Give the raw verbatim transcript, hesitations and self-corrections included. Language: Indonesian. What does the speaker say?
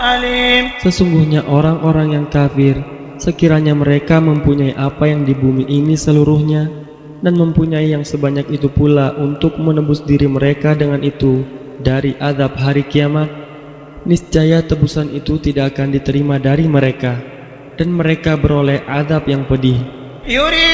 Sesungguhnya orang-orang yang kafir, sekiranya mereka mempunyai apa yang di bumi ini seluruhnya, dan mempunyai yang sebanyak itu pula untuk menebus diri mereka dengan itu dari azab hari kiamat, niscaya tebusan itu tidak akan diterima dari mereka, dan mereka beroleh azab yang pedih.